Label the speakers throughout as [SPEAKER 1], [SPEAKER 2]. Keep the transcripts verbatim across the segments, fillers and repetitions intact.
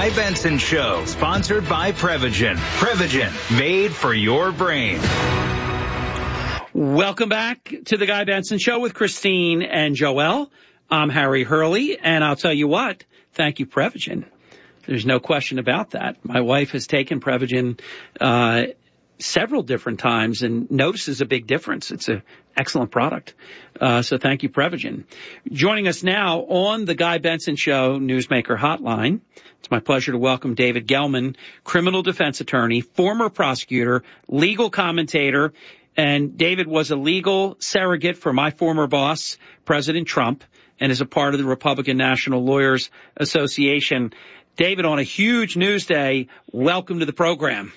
[SPEAKER 1] Guy Benson Show, sponsored by Prevagen. Prevagen, made for your brain.
[SPEAKER 2] Welcome back to the Guy Benson Show with Christine and Joel. I'm Harry Hurley, and I'll tell you what, thank you, Prevagen. There's no question about that. My wife has taken Prevagen uh, several different times and notices a big difference. It's an excellent product. Uh, so thank you, Prevagen. Joining us now on the Guy Benson Show Newsmaker Hotline, it's my pleasure to welcome David Gelman, criminal defense attorney, former prosecutor, legal commentator, and David was a legal surrogate for my former boss, President Trump, and is a part of the Republican National Lawyers Association. David, on a huge news day, welcome to the program.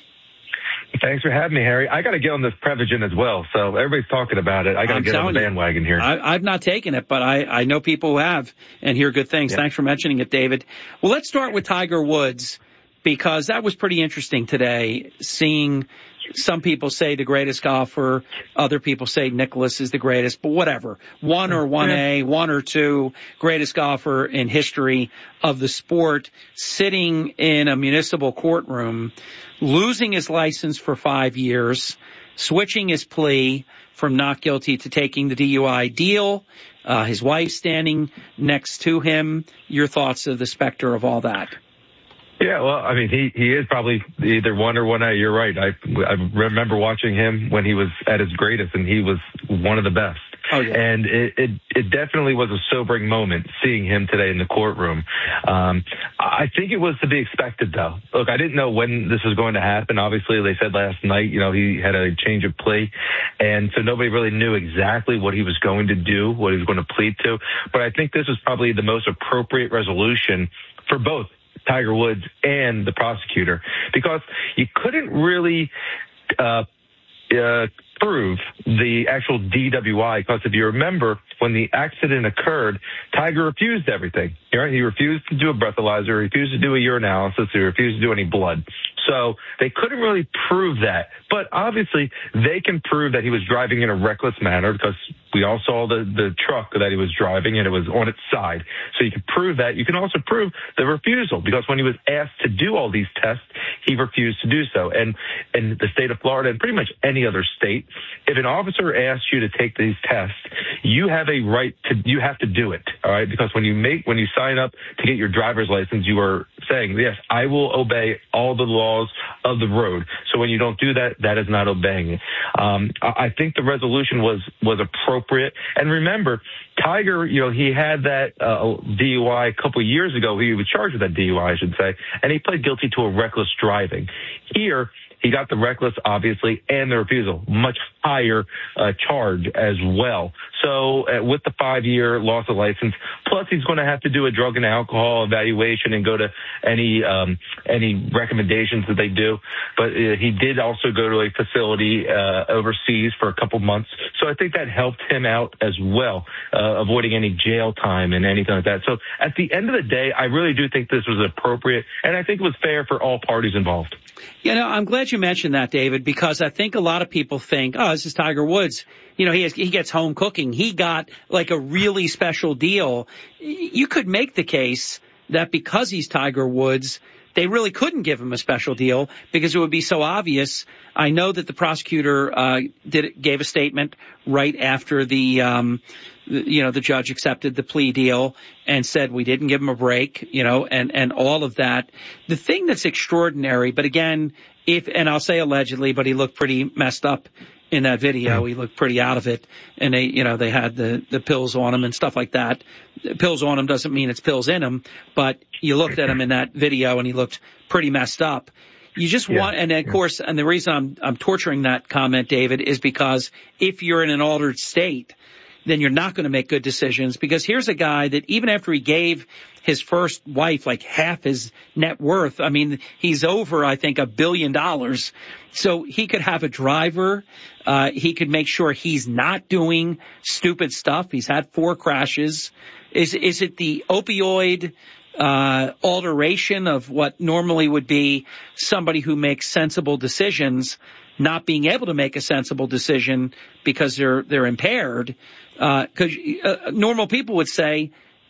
[SPEAKER 3] Thanks for having me, Harry. I got to get on this Prevagen as well, so everybody's talking about it. I got to get on the bandwagon
[SPEAKER 2] you,
[SPEAKER 3] here.
[SPEAKER 2] I, I've not taken it, but I, I know people who have and hear good things. Yeah. Thanks for mentioning it, David. Well, let's start with Tiger Woods, because that was pretty interesting today, seeing some people say the greatest golfer, other people say Nicklaus is the greatest, but whatever. One or one A, one or two, greatest golfer in history of the sport, sitting in a municipal courtroom, losing his license for five years, switching his plea from not guilty to taking the D U I deal, uh, his wife standing next to him. Your thoughts of the specter of all that?
[SPEAKER 3] Yeah, well, I mean, he, he is probably either one or one A. You're right. I, I remember watching him when he was at his greatest, and he was one of the best. Oh, yeah. And it, it, it definitely was a sobering moment seeing him today in the courtroom. Um, I think it was to be expected, though. Look, I didn't know when this was going to happen. Obviously, they said last night, you know, he had a change of plea. And so nobody really knew exactly what he was going to do, what he was going to plead to. But I think this was probably the most appropriate resolution for both Tiger Woods and the prosecutor, because you couldn't really uh, uh, prove the actual D W I, because if you remember, when the accident occurred, Tiger refused everything. Right? He refused to do a breathalyzer, he refused to do a urinalysis, he refused to do any blood. So they couldn't really prove that. But obviously, they can prove that he was driving in a reckless manner, because we all saw the, the truck that he was driving, and it was on its side. So you can prove that. You can also prove the refusal, because when he was asked to do all these tests, he refused to do so. And in the state of Florida, and pretty much any other state, if an officer asks you to take these tests, you have a right to, you have to do it, all right? Because when you make, when you sign up to get your driver's license, you are saying, yes, I will obey all the laws of the road. So when you don't do that, that is not obeying it. Um, I think the resolution was, was appropriate. And remember, Tiger, you know, he had that uh, D U I a couple of years ago. He was charged with that D U I, I should say, and he pled guilty to a reckless driving. Here, he got the reckless, obviously, and the refusal, much higher uh, charge as well. So uh, with the five-year loss of license, plus he's going to have to do a drug and alcohol evaluation and go to any um, any recommendations that they do. But uh, he did also go to a facility uh, overseas for a couple months. So I think that helped him out as well, uh, avoiding any jail time and anything like that. So at the end of the day, I really do think this was appropriate, and I think it was fair for all parties involved.
[SPEAKER 2] You know, I'm glad you mentioned that, David, because I think a lot of people think, oh, this is Tiger Woods. You know, he has, he gets home cooking. He got like a really special deal. You could make the case that because he's Tiger Woods, they really couldn't give him a special deal because it would be so obvious. I know that the prosecutor uh, did gave a statement right after the, um, you know, the judge accepted the plea deal and said we didn't give him a break, you know, and, and all of that. The thing that's extraordinary, but again, if, and I'll say allegedly, but he looked pretty messed up in that video. He looked pretty out of it, and they, you know, they had the, the pills on him and stuff like that. Pills on him doesn't mean it's pills in him, but you looked at him in that video and he looked pretty messed up. You just yeah. want, and of course, and the reason I'm, I'm torturing that comment, David, is because if you're in an altered state, then you're not going to make good decisions, because here's a guy that even after he gave his first wife like half his net worth, I mean, he's over, I think, a billion dollars. So he could have a driver. Uh, he could make sure he's not doing stupid stuff. He's had four crashes. Is, is it the opioid uh, alteration of what normally would be somebody who makes sensible decisions not being able to make a sensible decision because they're they're impaired? Because uh, uh, normal people would say,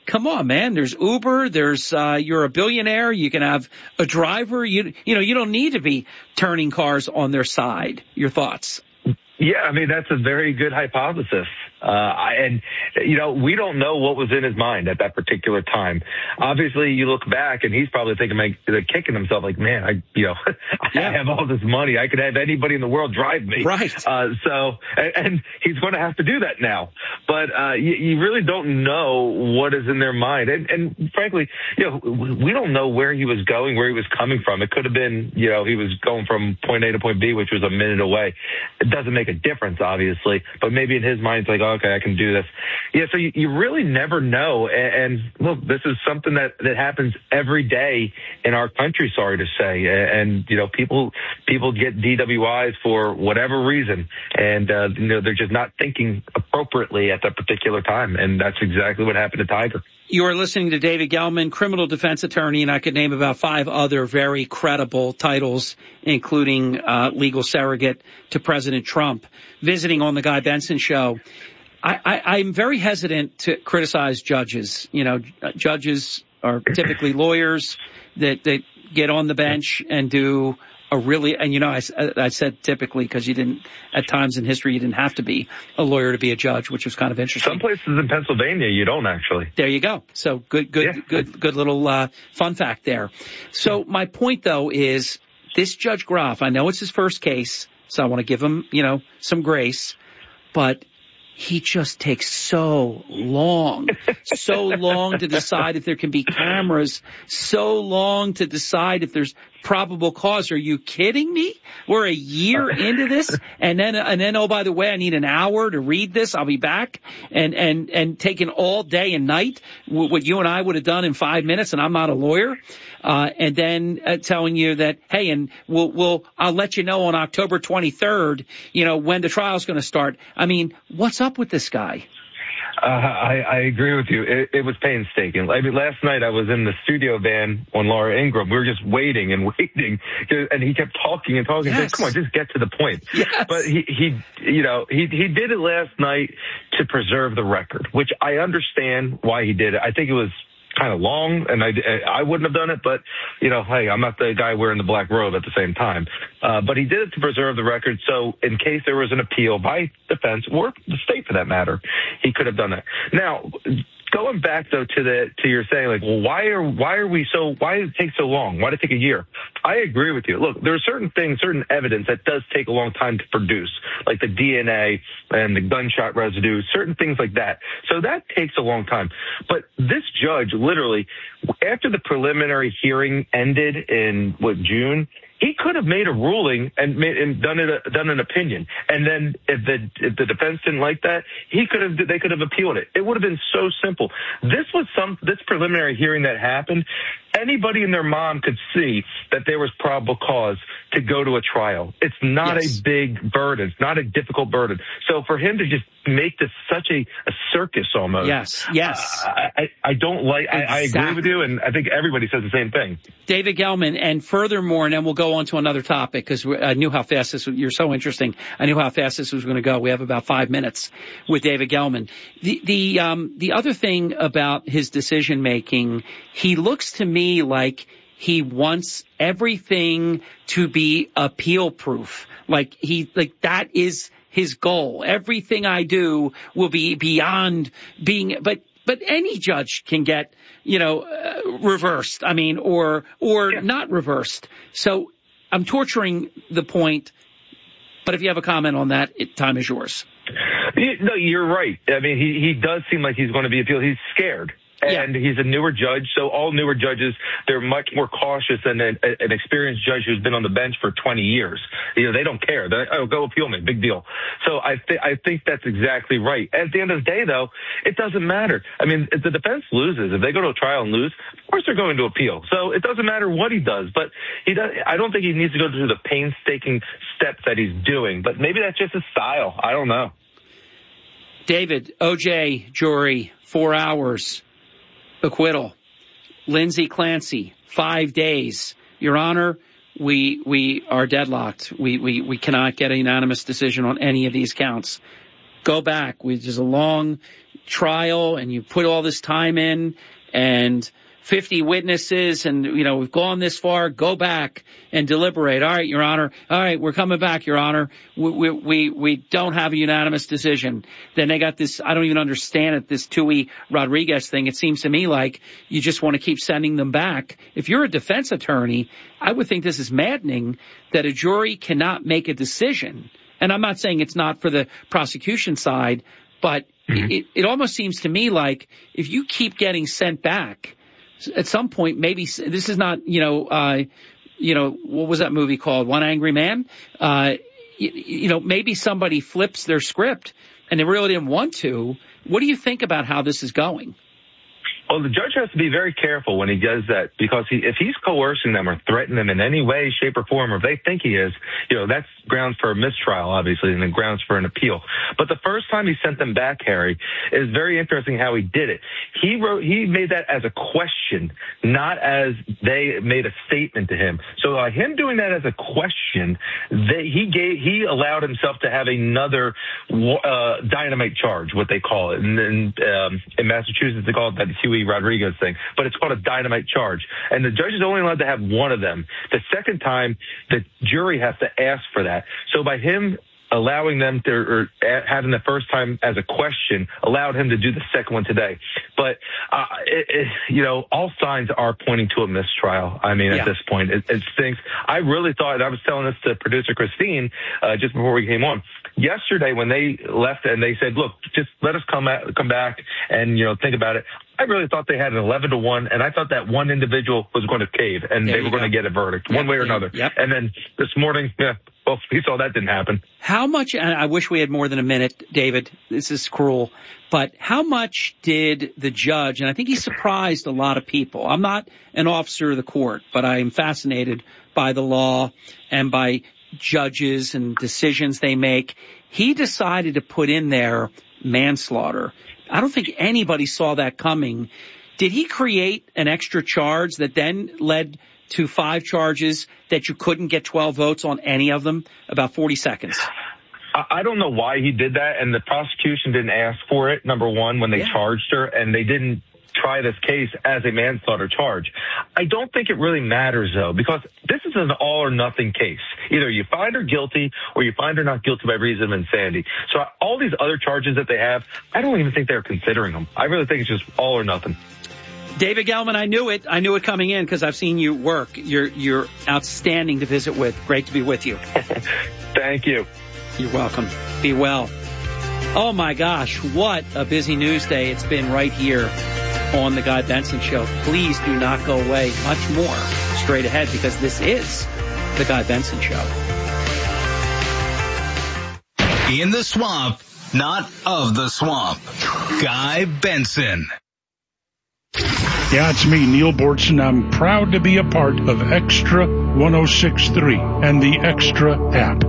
[SPEAKER 2] come on, man. There's Uber. There's uh, you're a billionaire. You can have a driver. You you know you don't need to be turning cars on their side. Your thoughts?
[SPEAKER 3] Yeah, I mean, that's a very good hypothesis. Uh, and, you know, we don't know what was in his mind at that particular time. Obviously, you look back and he's probably thinking, like, kicking himself like, man, I, you know,
[SPEAKER 2] yeah.
[SPEAKER 3] I have all this money. I could have anybody in the world drive me.
[SPEAKER 2] Right.
[SPEAKER 3] Uh, so, and, and he's going to have to do that now. But, uh, you, you really don't know what is in their mind. And, and frankly, you know, we don't know where he was going, where he was coming from. It could have been, you know, he was going from point A to point B, which was a minute away. It doesn't make a difference, obviously, but maybe in his mind, it's like, oh, okay, I can do this. Yeah, so you, you really never know. And, and look, this is something that, that happens every day in our country, sorry to say. And, you know, people people get D W Is for whatever reason, and, uh, you know, they're just not thinking appropriately at that particular time. And that's exactly what happened to Tiger.
[SPEAKER 2] You are listening to David Gelman, criminal defense attorney, and I could name about five other very credible titles, including uh, legal surrogate to President Trump, visiting on the Guy Benson Show. I, I, I'm very hesitant to criticize judges. You know, judges are typically lawyers that, that get on the bench and do a really, and you know, I, I said typically because you didn't, at times in history, you didn't have to be a lawyer to be a judge, which was kind of interesting.
[SPEAKER 3] Some places in Pennsylvania, you don't actually.
[SPEAKER 2] There you go. So good, good, yeah. good, good little uh, fun fact there. So my point, though, is this Judge Groff, I know it's his first case, so I want to give him, you know, some grace, but he just takes so long, so long to decide if there can be cameras, so long to decide if there's probable cause. Are you kidding me? We're a year into this, and then and then oh, by the way, I need an hour to read this. I'll be back, and and and taking all day and night what you and I would have done in five minutes, and I'm not a lawyer. Uh, and then uh, telling you that, hey, and we'll we'll I'll let you know on October twenty-third, you know, when the trial's going to start. I mean, what's up with this guy?
[SPEAKER 3] Uh, I, I agree with you. It, it was painstaking. I mean, last night I was in the studio van on Laura Ingraham. We were just waiting and waiting, and he kept talking and talking.
[SPEAKER 2] Yes.
[SPEAKER 3] Said, come on, just get to the point.
[SPEAKER 2] Yes.
[SPEAKER 3] But he, he, you know, he he did it last night to preserve the record, which I understand why he did it. I think it was kind of long, and I, I wouldn't have done it, but, you know, hey, I'm not the guy wearing the black robe at the same time. Uh, but he did it to preserve the record, so in case there was an appeal by defense, or the state for that matter, he could have done that. Now, going back, though, to the to your saying, like, well, why are why are we so, why did it take so long? Why did it take a year? I agree with you. Look, there are certain things, certain evidence that does take a long time to produce, like the D N A and the gunshot residue, certain things like that. So that takes a long time. But this judge, literally, after the preliminary hearing ended in, what, June, he could have made a ruling and, made, and done it, done an opinion. And then if the if the defense didn't like that, he could have they could have appealed it. It would have been so simple. This was some this preliminary hearing that happened. Anybody and their mom could see that there was probable cause to go to a trial. It's not yes. a big burden. It's not a difficult burden. So for him to just make this such a, a circus almost.
[SPEAKER 2] Yes, yes.
[SPEAKER 3] Uh, I, I don't like, exactly. I, I agree with you, and I think everybody says the same thing.
[SPEAKER 2] David Gelman, and furthermore, and then we'll go on to another topic, because I knew how fast this was, you're so interesting. I knew how fast this was going to go. We have about five minutes with David Gelman. The, the, um, the other thing about his decision making, he looks to me like he wants everything to be appeal proof. Like he, like that is his goal. Everything I do will be beyond being, but, but any judge can get, you know, uh, reversed. I mean, or, or yeah. not reversed. So I'm torturing the point, but if you have a comment on that, it, time is yours.
[SPEAKER 3] No, you're right. I mean, he, he does seem like he's going to be appealed. He's scared. And yeah. he's a newer judge, so all newer judges, they're much more cautious than an, an experienced judge who's been on the bench for twenty years. You know, they don't care. They're like, oh, go appeal me. Big deal. So I, th- I think that's exactly right. At the end of the day, though, it doesn't matter. I mean, if the defense loses, if they go to a trial and lose, of course they're going to appeal. So it doesn't matter what he does. But he does. I don't think he needs to go through the painstaking steps that he's doing. But maybe that's just his style. I don't know.
[SPEAKER 2] David, O J jury, four hours. Acquittal. Lindsay Clancy, five days. Your Honor, we we are deadlocked. We we we cannot get a unanimous decision on any of these counts. Go back. We, there's a long trial and you put all this time in and fifty witnesses and, you know, we've gone this far, go back and deliberate. All right, Your Honor. All right, we're coming back, Your Honor. We, we, we, we don't have a unanimous decision. Then they got this, I don't even understand it, this Tui Rodriguez thing. It seems to me like you just want to keep sending them back. If you're a defense attorney, I would think this is maddening that a jury cannot make a decision. And I'm not saying it's not for the prosecution side, but mm-hmm. it, it almost seems to me like if you keep getting sent back, at some point, maybe this is not, you know, uh, you know, what was that movie called? One Angry Man? Uh, you, you know, maybe somebody flips their script and they really didn't want to. What do you think about how this is going?
[SPEAKER 3] Well, the judge has to be very careful when he does that, because he, if he's coercing them or threatening them in any way, shape, or form, or if they think he is, you know, that's grounds for a mistrial, obviously, and then grounds for an appeal. But the first time he sent them back, Harry, is very interesting how he did it. He wrote, he made that as a question, not as they made a statement to him. So by him doing that as a question, they, he gave, he allowed himself to have another uh, dynamite charge, what they call it. And then um, in Massachusetts, they call it that Huey Rodriguez thing, but it's called a dynamite charge. And the judge is only allowed to have one of them. The second time, the jury has to ask for that. So by him allowing them to, or having the first time as a question, allowed him to do the second one today. But, uh, it, it, you know, all signs are pointing to a mistrial. I mean, yeah. at this point, it, it stinks. I really thought, and I was telling this to producer Christine, uh, just before we came on, yesterday when they left and they said, look, just let us come at, come back and, you know, think about it. I really thought they had an eleven to one, and I thought that one individual was going to cave, and there they were go. going to get a verdict, yep, one way or yep, another. Yep. And then this morning, yeah, well, we saw that didn't happen.
[SPEAKER 2] How much, and I wish we had more than a minute, David, this is cruel, but how much did the judge, and I think he surprised a lot of people. I'm not an officer of the court, but I am fascinated by the law and by judges and decisions they make. He decided to put in there manslaughter. I don't think anybody saw that coming. Did he create an extra charge that then led to five charges that you couldn't get twelve votes on any of them? About forty seconds.
[SPEAKER 3] I don't know why he did that, and the prosecution didn't ask for it, number one, when they yeah. charged her, and they didn't try this case as a manslaughter charge. I don't think it really matters, though, because this is an all-or-nothing case. Either you find her guilty or you find her not guilty by reason of insanity. So all these other charges that they have, I don't even think they're considering them. I really think it's just all or nothing.
[SPEAKER 2] David Gelman, I knew it. I knew it coming in because I've seen you work. You're, you're outstanding to visit with. Great to be with you.
[SPEAKER 3] Thank you.
[SPEAKER 2] You're welcome. Be well. Oh, my gosh, what a busy news day it's been right here on The Guy Benson Show. Please do not go away. Much more straight ahead, because this is The Guy Benson Show.
[SPEAKER 1] In the swamp, not of the swamp. Guy Benson.
[SPEAKER 4] Yeah, it's me, Neil Bortson. I'm proud to be a part of Extra one oh six point three and the Extra app.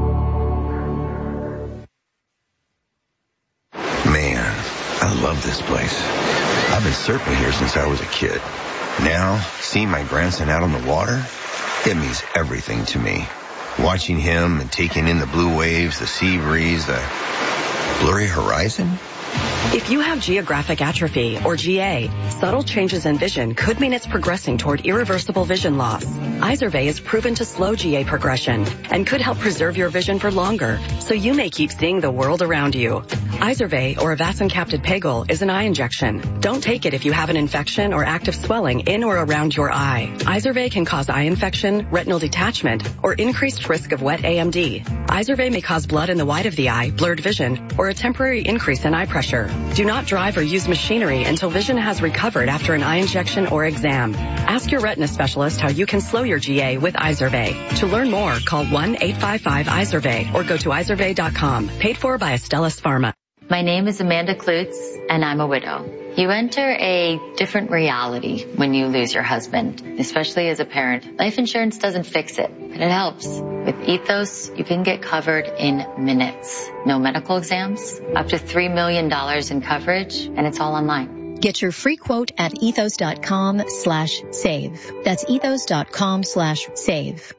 [SPEAKER 5] Man, I love this place. I've been surfing here since I was a kid. Now, seeing my grandson out on the water, it means everything to me. Watching him and taking in the blue waves, the sea breeze, the blurry horizon.
[SPEAKER 6] If you have geographic atrophy, or G A, subtle changes in vision could mean it's progressing toward irreversible vision loss. Izervay is proven to slow G A progression and could help preserve your vision for longer, so you may keep seeing the world around you. Izervay, or avacincaptad pegol, is an eye injection. Don't take it if you have an infection or active swelling in or around your eye. Izervay can cause eye infection, retinal detachment, or increased risk of wet A M D. Izervay may cause blood in the white of the eye, blurred vision, or a temporary increase in eye pressure. Do not drive or use machinery until vision has recovered after an eye injection or exam. Ask your retina specialist how you can slow your G A with Izervay. To learn more, call one eight five five Izervay or go to izervay dot com. Paid for by Astellas Pharma.
[SPEAKER 7] My name is Amanda Klutz, and I'm a widow. You enter a different reality when you lose your husband, especially as a parent. Life insurance doesn't fix it, but it helps. With Ethos, you can get covered in minutes. No medical exams, up to three million dollars in coverage, and it's all online.
[SPEAKER 8] Get your free quote at ethos dot com slash save. That's ethos dot com slash save.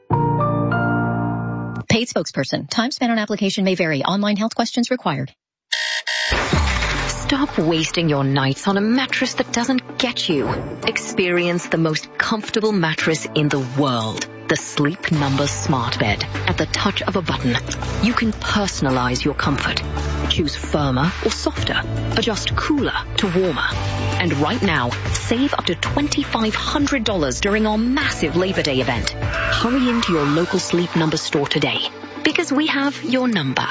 [SPEAKER 8] Paid spokesperson. Time spent on application may vary. Online health questions required.
[SPEAKER 9] Stop wasting your nights on a mattress that doesn't get you. Experience the most comfortable mattress in the world. The Sleep Number Smart Bed. At the touch of a button, you can personalize your comfort. Choose firmer or softer. Adjust cooler to warmer. And right now, save up to two thousand five hundred dollars during our massive Labor Day event. Hurry into your local Sleep Number store today, because we have your number.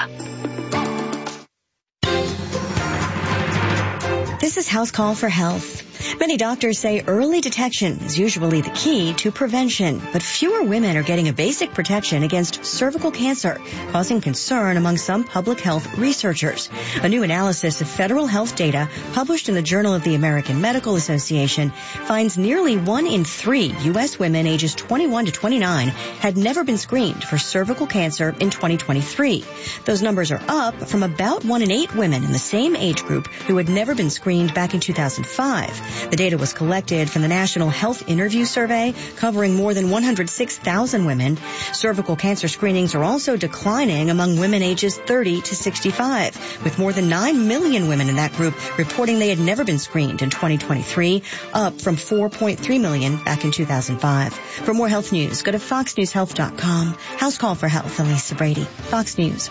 [SPEAKER 10] This is House Call for Health. Many doctors say early detection is usually the key to prevention, but fewer women are getting a basic protection against cervical cancer, causing concern among some public health researchers. A new analysis of federal health data published in the Journal of the American Medical Association finds nearly one in three U S women ages twenty-one to twenty-nine had never been screened for cervical cancer in twenty twenty-three. Those numbers are up from about one in eight women in the same age group who had never been screened back in two thousand five. The data was collected from the National Health Interview Survey, covering more than one hundred six thousand women. Cervical cancer screenings are also declining among women ages thirty to sixty-five, with more than nine million women in that group reporting they had never been screened in twenty twenty-three, up from four point three million back in two thousand five. For more health news, go to fox news health dot com. House Call for Health, Elisa Brady, Fox News.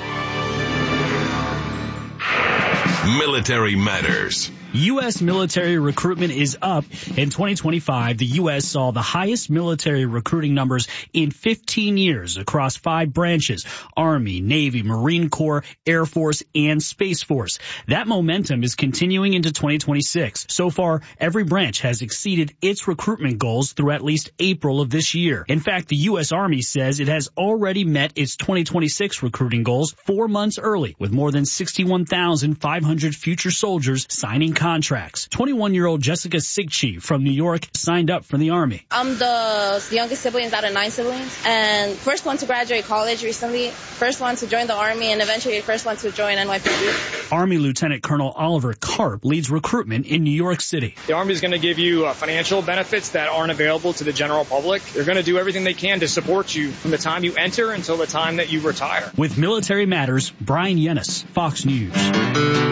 [SPEAKER 11] Military Matters.
[SPEAKER 12] U S military recruitment is up. In twenty twenty-five, the U S saw the highest military recruiting numbers in fifteen years across five branches: Army, Navy, Marine Corps, Air Force, and Space Force. That momentum is continuing into twenty twenty-six. So far, every branch has exceeded its recruitment goals through at least April of this year. In fact, the U S Army says it has already met its twenty twenty-six recruiting goals four months early, with more than sixty-one thousand five hundred future soldiers signing contracts. twenty-one-year-old Jessica Sigchi from New York signed up for the Army.
[SPEAKER 13] I'm the youngest siblings out of nine siblings, and first one to graduate college recently, first one to join the Army, and eventually first one to join N Y P D.
[SPEAKER 12] Army Lieutenant Colonel Oliver Karp leads recruitment in New York City.
[SPEAKER 14] The Army is going to give you uh, financial benefits that aren't available to the general public. They're going to do everything they can to support you from the time you enter until the time that you retire.
[SPEAKER 12] With Military Matters, Brian Yennis, Fox News.